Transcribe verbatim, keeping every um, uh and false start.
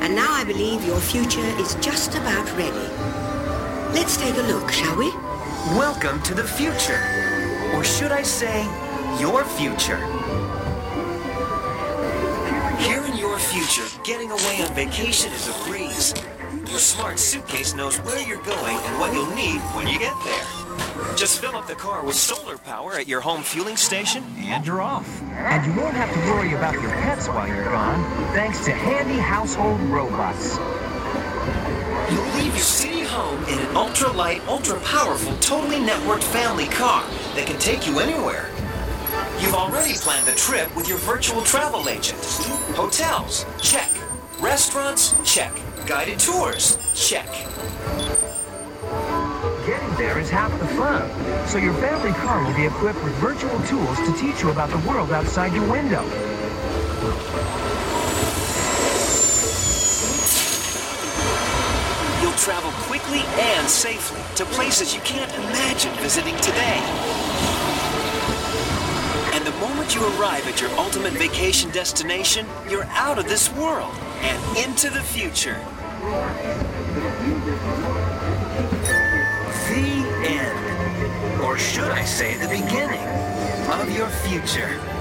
And now I believe your future is just about ready. Let's take a look, shall we? Welcome to the future. Or should I say, your future. Here in your future, getting away on vacation is a breeze. Your smart suitcase knows where you're going and what you'll need when you get there. Just fill up the car with solar power at your home fueling station, and you're off. And you won't have to worry about your pets while you're gone, thanks to handy household robots. You'll leave your city home in an ultra-light, ultra-powerful, totally networked family car that can take you anywhere. You've already planned the trip with your virtual travel agent. Hotels, check. Restaurants, check. Guided tours, check. Getting there is half the fun, so your family car will be equipped with virtual tools to teach you about the world outside your window. You'll travel quickly and safely to places you can't imagine visiting today. And the moment you arrive at your ultimate vacation destination, you're out of this world and into the future. The end. Or should I say the beginning of your future.